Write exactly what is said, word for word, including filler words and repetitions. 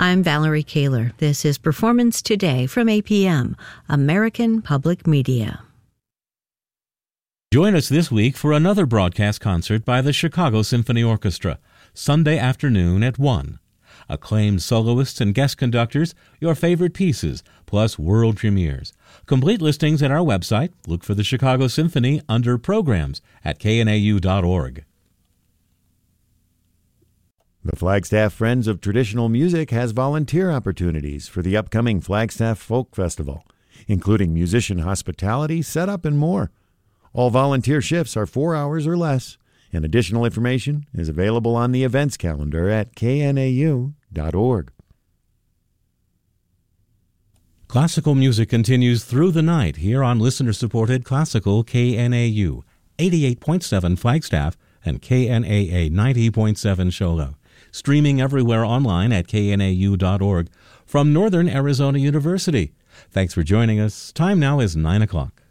I'm Valerie Kaler. This is Performance Today from A P M, American Public Media. Join us this week for another broadcast concert by the Chicago Symphony Orchestra, Sunday afternoon at one. Acclaimed soloists and guest conductors, your favorite pieces, plus world premieres. Complete listings at our website. Look for the Chicago Symphony under Programs at k n a u dot org. The Flagstaff Friends of Traditional Music has volunteer opportunities for the upcoming Flagstaff Folk Festival, including musician hospitality, setup, and more. All volunteer shifts are four hours or less, and additional information is available on the events calendar at k n a u dot org. Classical music continues through the night here on listener-supported Classical K N A U, eighty-eight point seven Flagstaff and K N A A ninety point seven Show Low. Streaming everywhere online at k n a u dot org from Northern Arizona University. Thanks for joining us. Time now is nine o'clock.